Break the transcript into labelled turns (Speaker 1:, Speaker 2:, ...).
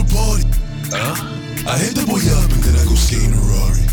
Speaker 1: party. I hit the boy up and then I go skating a Rari.